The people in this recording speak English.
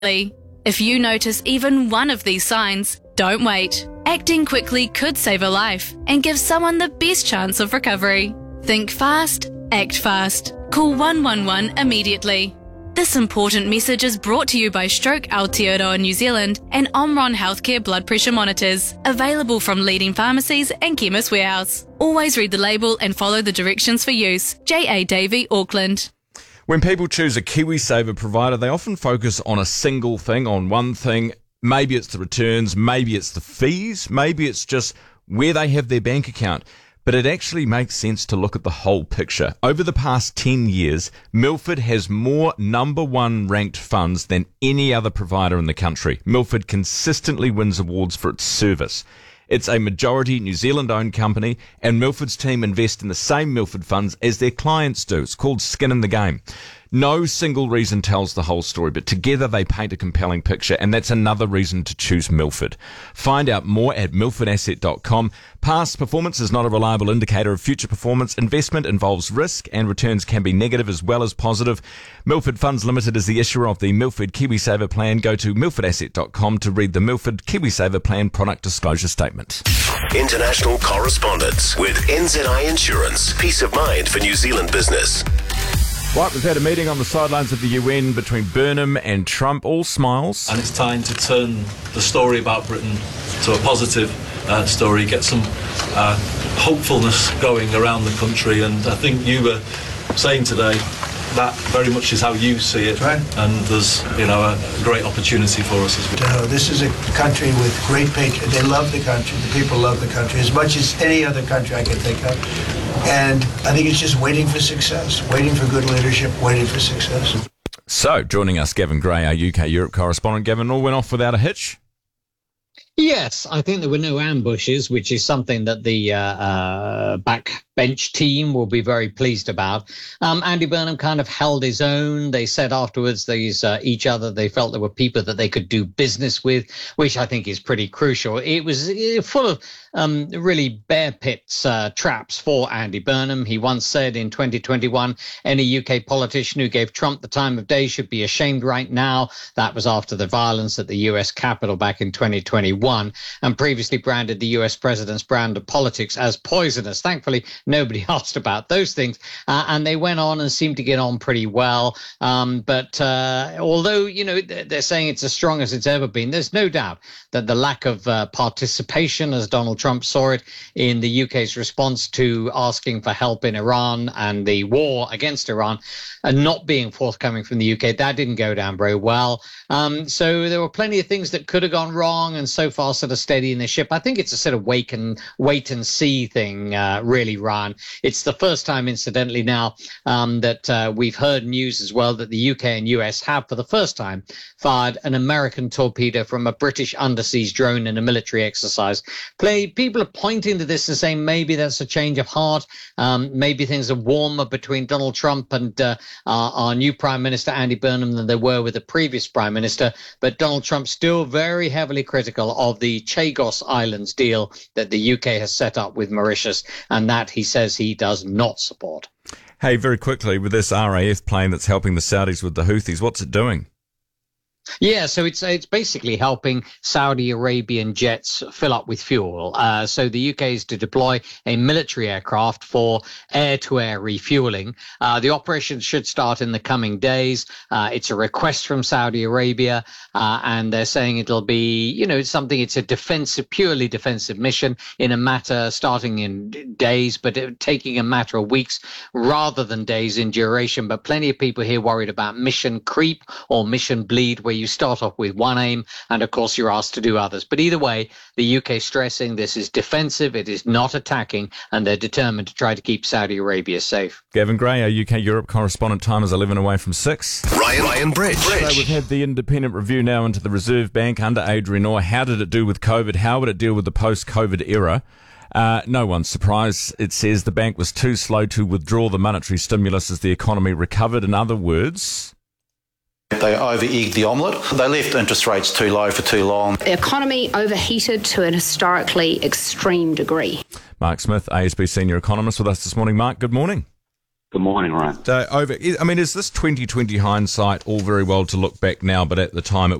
If you notice even one of these signs, don't wait. Acting quickly could save a life and give someone the best chance of recovery. Think fast, act fast. Call 111 immediately. This important message is brought to you by Stroke Aotearoa New Zealand and Omron Healthcare blood pressure monitors, available from leading pharmacies and Chemist Warehouse. Always read the label and follow the directions for use. J.A. Davey, Auckland. When people choose a KiwiSaver provider, they often focus on a single thing, on one thing. Maybe it's the returns, maybe it's the fees, maybe it's just where they have their bank account. But it actually makes sense to look at the whole picture. Over the past 10 years, Milford has more number one ranked funds than any other provider in the country. Milford consistently wins awards for its service. It's a majority New Zealand-owned company, and Milford's team invest in the same Milford funds as their clients do. It's called skin in the game. No single reason tells the whole story, but together they paint a compelling picture, and that's another reason to choose Milford. Find out more at milfordasset.com. Past performance is not a reliable indicator of future performance. Investment involves risk, and returns can be negative as well as positive. Milford Funds Limited is the issuer of the Milford KiwiSaver Plan. Go to milfordasset.com to read the Milford KiwiSaver Plan product disclosure statement. International correspondence with NZI Insurance. Peace of mind for New Zealand business. Right, we've had a meeting on the sidelines of the UN between Burnham and Trump. All smiles. And it's time to turn the story about Britain to a positive story, get some hopefulness going around the country. And I think you were saying today that very much is how you see it. Right. And there's, a great opportunity for us as well. This is a country with great patriots. They love the country. The people love the country as much as any other country I can think of. And I think it's just waiting for success, waiting for good leadership, waiting for success. So, joining us, Gavin Gray, our UK-Europe correspondent. Gavin, all went off without a hitch? Yes, I think there were no ambushes, which is something that the backbench team will be very pleased about. Andy Burnham kind of held his own. They said afterwards each other, they felt there were people that they could do business with, which I think is pretty crucial. It was full of really bear pits traps for Andy Burnham. He once said in 2021, any UK politician who gave Trump the time of day should be ashamed right now. That was after the violence at the US Capitol back in 2021, and previously branded the US president's brand of politics as poisonous. Thankfully, nobody asked about those things, and they went on and seemed to get on pretty well. But although, they're saying it's as strong as it's ever been, there's no doubt that the lack of participation, as Donald Trump saw it, in the UK's response to asking for help in Iran and the war against Iran, and not being forthcoming from the UK, that didn't go down very well. So there were plenty of things that could have gone wrong, and so far sort of steady in the ship. I think it's a sort of wait and see thing, really, Ryan. It's the first time, incidentally, now that we've heard news as well that the UK and US have, for the first time, fired an American torpedo from a British undersea drone in a military exercise. People are pointing to this and saying maybe that's a change of heart. Maybe things are warmer between Donald Trump and our new Prime Minister, Andy Burnham, than they were with the previous Prime Minister. But Donald Trump still very heavily critical of the Chagos Islands deal that the UK has set up with Mauritius, and that he says he does not support. Hey, very quickly, with this RAF plane that's helping the Saudis with the Houthis, what's it doing? Yeah, so it's basically helping Saudi Arabian jets fill up with fuel. So the UK is to deploy a military aircraft for air-to-air refueling. The operation should start in the coming days. It's a request from Saudi Arabia, and they're saying it'll be, it's a purely defensive mission in a matter starting in days, but taking a matter of weeks rather than days in duration. But plenty of people here worried about mission creep or mission bleed, where you start off with one aim and, of course, you're asked to do others. But either way, the UK stressing this is defensive, it is not attacking, and they're determined to try to keep Saudi Arabia safe. Gavin Gray, our UK-Europe correspondent. Time is 11 away from 6. Ryan Bridge. So we've had the independent review now into the Reserve Bank under Adrian Orr. How did it do with COVID? How would it deal with the post-COVID era? No one's surprised. It says the bank was too slow to withdraw the monetary stimulus as the economy recovered. In other words, they over-egged the omelette. They left interest rates too low for too long. The economy overheated to an historically extreme degree. Mark Smith, ASB senior economist, with us this morning. Mark, good morning. Good morning, Ryan. So, I mean, is this 2020 hindsight all very well to look back now, but at the time it